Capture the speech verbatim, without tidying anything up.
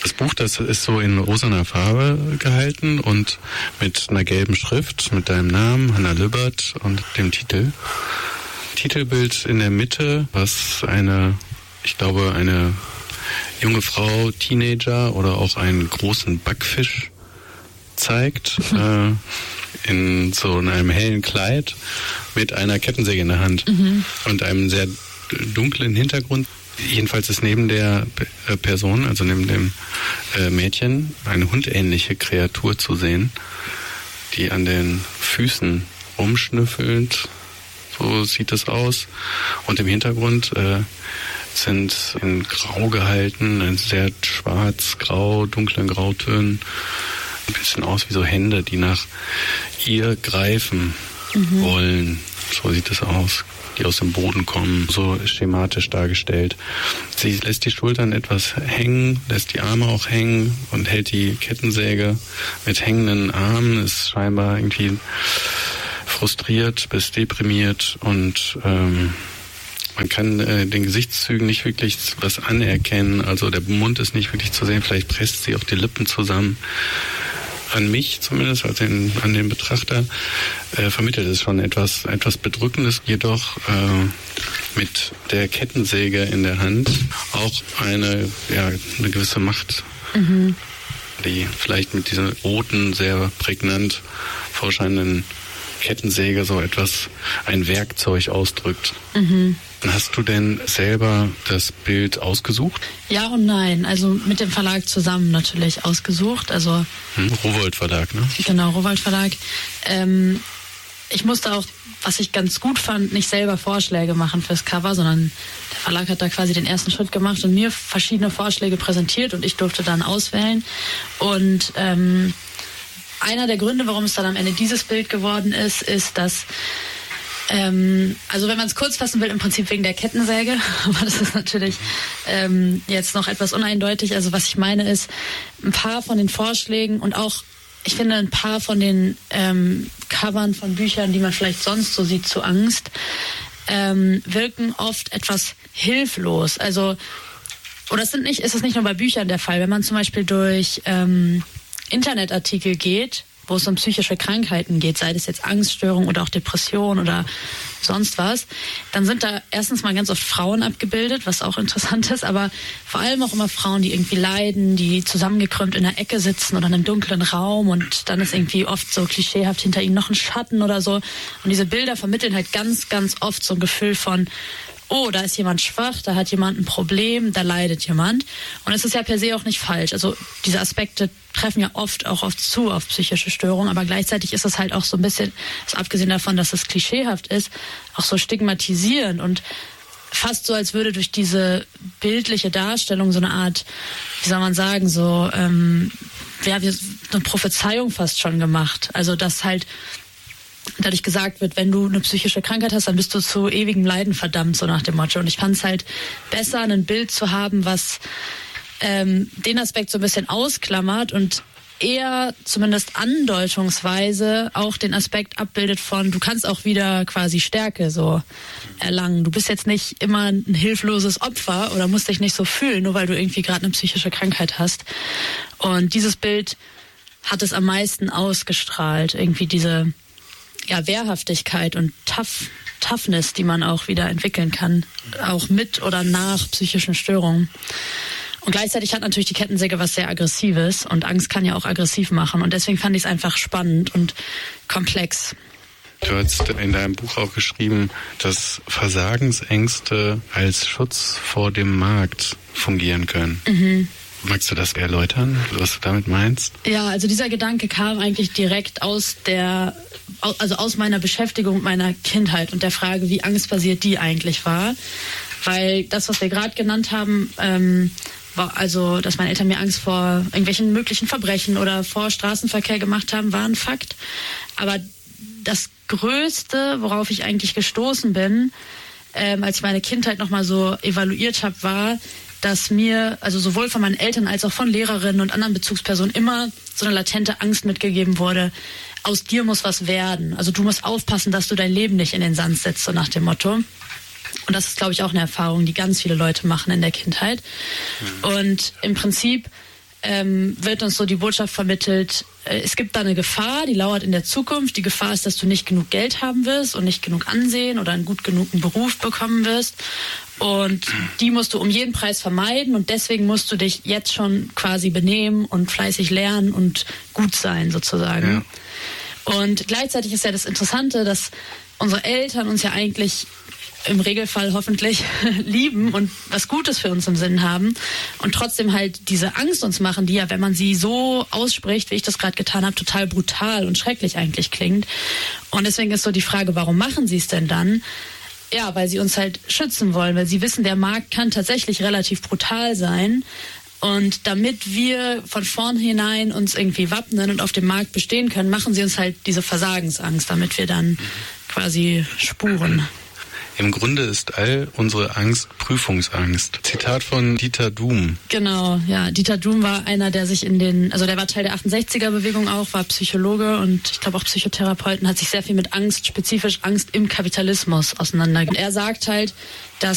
Das Buch, das ist so in rosaner Farbe gehalten und mit einer gelben Schrift, mit deinem Namen, Hanna Lübbert und dem Titel. Titelbild in der Mitte, was eine, ich glaube, eine junge Frau, Teenager oder auch einen großen Backfisch zeigt, äh, in so einem hellen Kleid mit einer Kettensäge in der Hand mhm. und einem sehr dunklen Hintergrund. Jedenfalls ist neben der äh, Person, also neben dem äh, Mädchen, eine hundähnliche Kreatur zu sehen, die an den Füßen rumschnüffelt. So sieht es aus. Und im Hintergrund äh, sind in Grau gehalten, in sehr schwarz-grau, dunklen Grautönen. Ein bisschen aus wie so Hände, die nach ihr greifen mhm. wollen. So sieht es aus. Die aus dem Boden kommen, so schematisch dargestellt. Sie lässt die Schultern etwas hängen, lässt die Arme auch hängen und hält die Kettensäge mit hängenden Armen, ist scheinbar irgendwie frustriert bis deprimiert und ähm, man kann äh, den Gesichtszügen nicht wirklich was anerkennen, also der Mund ist nicht wirklich zu sehen, vielleicht presst sie auch die Lippen zusammen. An mich zumindest, also den, an den Betrachter, äh, vermittelt es schon etwas, etwas Bedrückendes, jedoch äh, mit der Kettensäge in der Hand auch eine, ja, eine gewisse Macht, mhm. die vielleicht mit dieser roten, sehr prägnant vorscheinenden Kettensäge so etwas, ein Werkzeug ausdrückt. Mhm. Hast du denn selber das Bild ausgesucht? Ja und nein. Also mit dem Verlag zusammen natürlich ausgesucht. Also hm, Rowohlt Verlag, ne? Genau, Rowohlt Verlag. Ähm, ich musste auch, was ich ganz gut fand, nicht selber Vorschläge machen fürs Cover, sondern der Verlag hat da quasi den ersten Schritt gemacht und mir verschiedene Vorschläge präsentiert und ich durfte dann auswählen. Und ähm, einer der Gründe, warum es dann am Ende dieses Bild geworden ist, ist, dass Ähm, also wenn man es kurz fassen will, im Prinzip wegen der Kettensäge, aber das ist natürlich ähm, jetzt noch etwas uneindeutig. Also was ich meine ist, ein paar von den Vorschlägen und auch, ich finde, ein paar von den ähm, Covern von Büchern, die man vielleicht sonst so sieht zu Angst, ähm, wirken oft etwas hilflos. Also, oder es sind nicht, ist es nicht nur bei Büchern der Fall. Wenn man zum Beispiel durch ähm, Internetartikel geht, wo es um psychische Krankheiten geht, sei das jetzt Angststörung oder auch Depression oder sonst was, dann sind da erstens mal ganz oft Frauen abgebildet, was auch interessant ist, aber vor allem auch immer Frauen, die irgendwie leiden, die zusammengekrümmt in der Ecke sitzen oder in einem dunklen Raum und dann ist irgendwie oft so klischeehaft hinter ihnen noch ein Schatten oder so. Und diese Bilder vermitteln halt ganz, ganz oft so ein Gefühl von, oh, da ist jemand schwach, da hat jemand ein Problem, da leidet jemand. Und es ist ja per se auch nicht falsch. Also diese Aspekte treffen ja oft auch oft zu auf psychische Störungen, aber gleichzeitig ist es halt auch so ein bisschen, also abgesehen davon, dass es klischeehaft ist, auch so stigmatisierend und fast so, als würde durch diese bildliche Darstellung so eine Art, wie soll man sagen, so ähm, ja, wie eine Prophezeiung fast schon gemacht. Also dass halt dadurch gesagt wird, wenn du eine psychische Krankheit hast, dann bist du zu ewigem Leiden verdammt, so nach dem Motto. Und ich fand es halt besser, ein Bild zu haben, was ähm, den Aspekt so ein bisschen ausklammert und eher zumindest andeutungsweise auch den Aspekt abbildet von, du kannst auch wieder quasi Stärke so erlangen. Du bist jetzt nicht immer ein hilfloses Opfer oder musst dich nicht so fühlen, nur weil du irgendwie gerade eine psychische Krankheit hast. Und dieses Bild hat es am meisten ausgestrahlt, irgendwie diese ja, Wehrhaftigkeit und Tough, Toughness, die man auch wieder entwickeln kann, auch mit oder nach psychischen Störungen. Und gleichzeitig hat natürlich die Kettensäge was sehr Aggressives und Angst kann ja auch aggressiv machen und deswegen fand ich es einfach spannend und komplex. Du hast in deinem Buch auch geschrieben, dass Versagensängste als Schutz vor dem Markt fungieren können. Mhm. Magst du das erläutern, was du damit meinst? Ja, also dieser Gedanke kam eigentlich direkt aus der, also aus meiner Beschäftigung mit meiner Kindheit und der Frage, wie angstbasiert die eigentlich war. Weil das, was wir gerade genannt haben, ähm, war also, dass meine Eltern mir Angst vor irgendwelchen möglichen Verbrechen oder vor Straßenverkehr gemacht haben, war ein Fakt. Aber das Größte, worauf ich eigentlich gestoßen bin, ähm, als ich meine Kindheit nochmal so evaluiert habe, war, dass mir, also sowohl von meinen Eltern als auch von Lehrerinnen und anderen Bezugspersonen immer so eine latente Angst mitgegeben wurde, aus dir muss was werden. Also du musst aufpassen, dass du dein Leben nicht in den Sand setzt, so nach dem Motto. Und das ist, glaube ich, auch eine Erfahrung, die ganz viele Leute machen in der Kindheit. Mhm. Und im Prinzip ähm, wird uns so die Botschaft vermittelt, äh, es gibt da eine Gefahr, die lauert in der Zukunft. Die Gefahr ist, dass du nicht genug Geld haben wirst und nicht genug Ansehen oder einen gut genugen Beruf bekommen wirst. Und die musst du um jeden Preis vermeiden und deswegen musst du dich jetzt schon quasi benehmen und fleißig lernen und gut sein sozusagen. Ja. Und gleichzeitig ist ja das Interessante, dass unsere Eltern uns ja eigentlich im Regelfall hoffentlich lieben und was Gutes für uns im Sinn haben und trotzdem halt diese Angst uns machen, die ja, wenn man sie so ausspricht, wie ich das gerade getan habe, total brutal und schrecklich eigentlich klingt. Und deswegen ist so die Frage, warum machen sie es denn dann? Ja, weil sie uns halt schützen wollen, weil sie wissen, der Markt kann tatsächlich relativ brutal sein. Und damit wir von vornherein uns irgendwie wappnen und auf dem Markt bestehen können, machen sie uns halt diese Versagensangst, damit wir dann quasi spuren. Im Grunde ist all unsere Angst Prüfungsangst. Zitat von Dieter Duhm. Genau, ja. Dieter Duhm war einer, der sich in den, also der war Teil der achtundsechziger-Bewegung auch, war Psychologe und ich glaube auch Psychotherapeuten, hat sich sehr viel mit Angst, spezifisch Angst im Kapitalismus auseinandergesetzt. Und er sagt halt, dass